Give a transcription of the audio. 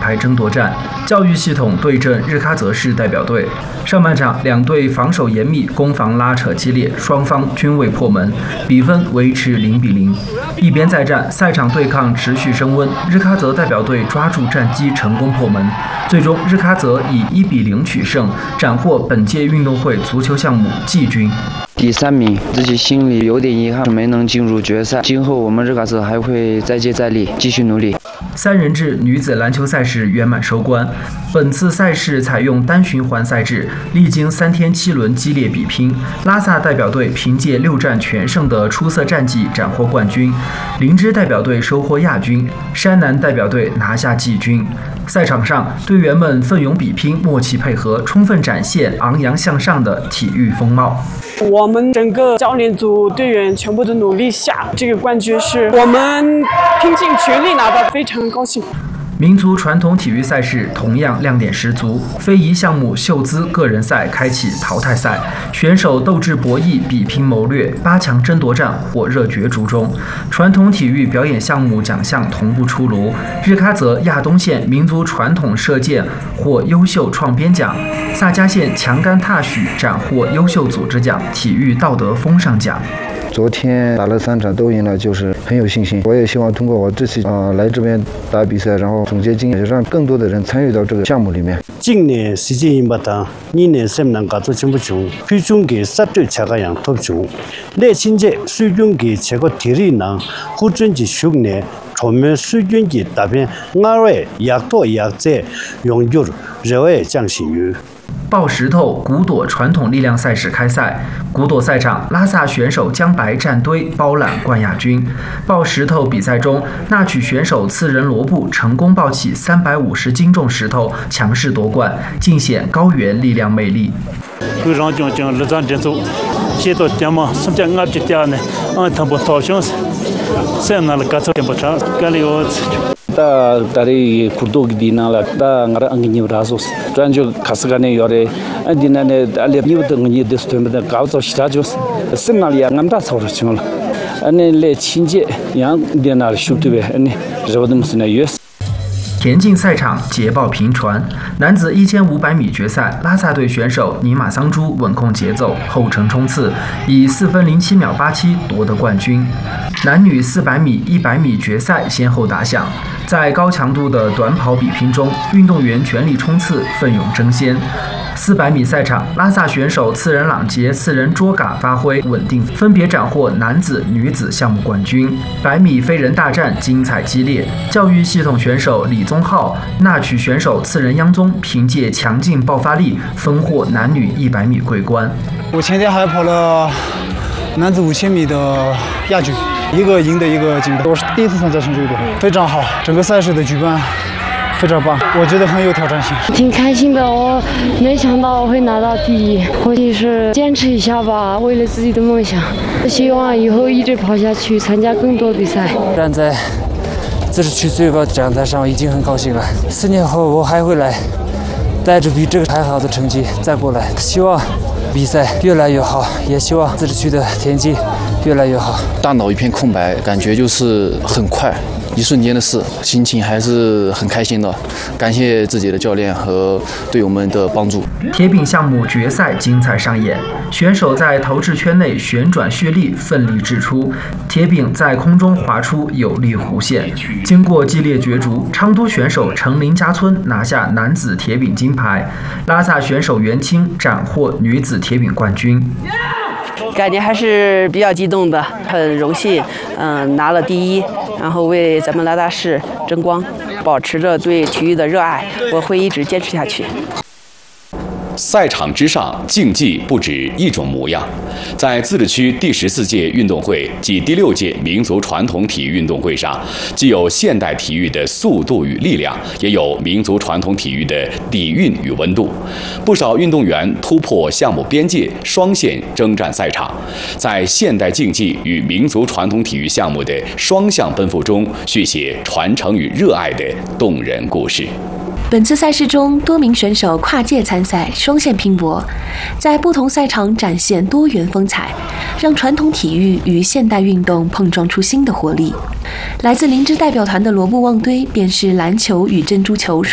牌争夺战。教育系统对阵日喀则市代表队。上半场两队防守严密，攻防拉扯激烈，双方均未破门，比分维持0-0。一边再战，赛场对抗持续升温。日喀则代表队抓住战机，成功破门。最终，日喀则以1-0取胜，斩获本届运动会足球项目季军。 第3名，自己心里有点遗憾，没能进入决赛。今后我们日喀则还会再接再厉，继续努力。 3人制女子篮球赛事圆满收官。本次赛事采用单循环赛制，历经3天7轮激烈比拼，拉萨代表队凭借6战全胜的出色战绩斩获冠军，林芝代表队收获亚军，山南代表队拿下季军。赛场上，队员们奋勇比拼，默契配合，充分展现昂扬向上的体育风貌。 我们整个教练组队员全部的努力下，这个冠军是我们拼尽全力拿到，非常高兴。 民族传统体育赛事同样亮点十足，非遗项目秀姿个人赛开启淘汰赛，选手斗智博弈，比拼谋略，8强争夺战火热角逐中。传统体育表演项目奖项同步出炉，日喀则亚东县民族传统射箭获优秀创编奖，萨迦县强杆踏许斩获优秀组织奖、体育道德风尚奖。 昨天打了3场都赢了，就是很有信心。我也希望通过我这次来这边打比赛，然后总结经验，让更多的人参与到这个项目里面。 今年世界音乐堂2年3年가서 전부 중 표준기 사트 차가양 톱중 내 신제 수준기 제거 대리나 후준지 숙내 조면 수준기 답변 나외 약도 약제 용률热降信誉。 抱石头古朵传统力量赛事开赛，古朵赛场，拉萨选手江白战堆包揽冠亚军。抱石头比赛中，纳曲选手次仁罗布成功抱起350斤重石头，强势夺冠，尽显高原力量魅力。 dari kurdo gidina la da ngara angini rasos tranjo kasgane yore adinane ale niwde ngini destembe da gauzo shtajos signal ya ngamda sorchul ane le chinje yang dinar shutube ane jawdum sina yes。 田径赛场捷报频传，男子1500米决赛，拉萨队选手尼玛桑珠稳控节奏，后程冲刺，以4分07秒87夺得冠军。男女400米、100米决赛先后打响，在高强度的短跑比拼中，运动员全力冲刺，奋勇争先。400米赛场，拉萨选手次仁朗杰、次仁卓嘎发挥稳定，分别斩获男子、女子项目冠军。100米飞人大战精彩激烈，教育系统选手李宗浩、纳曲选手次仁央宗凭借强劲爆发力，分获男女100米桂冠。 我前天还跑了男子5000米的亚军，一个银的，一个金的。我是第一次参加成这个，非常好，整个赛事的举办非常棒，我觉得很有挑战性。 挺开心的，我没想到我会拿到第1，或许是坚持一下吧，为了自己的梦想。希望以后一直跑下去，参加更多比赛。 站在自治区最高讲台上，已经很高兴了。4年后我还会来，带着比这个还好的成绩再过来。希望比赛越来越好，也希望自治区的田径越来越好。 大脑一片空白，感觉就是很快。一瞬间的事，心情还是很开心的。感谢自己的教练和队友们的帮助。 铁饼项目决赛精彩上演，选手在投掷圈内旋转蓄力，奋力掷出，铁饼在空中划出有力弧线。经过激烈角逐，昌都选手成林家村拿下男子铁饼金牌，拉萨选手袁清斩获女子铁饼冠军。 感觉还是比较激动的，很荣幸，拿了第1，然后为咱们拉萨市争光，保持着对体育的热爱，我会一直坚持下去。 赛场之上，竞技不止一种模样。在自治区第14届运动会及第6届民族传统体育运动会上，既有现代体育的速度与力量，也有民族传统体育的底蕴与温度。不少运动员突破项目边界，双线征战赛场，在现代竞技与民族传统体育项目的双向奔赴中，续写传承与热爱的动人故事。 本次赛事中，多名选手跨界参赛，双线拼搏，在不同赛场展现多元风采，让传统体育与现代运动碰撞出新的活力。来自林芝代表团的罗布旺堆便是篮球与珍珠球双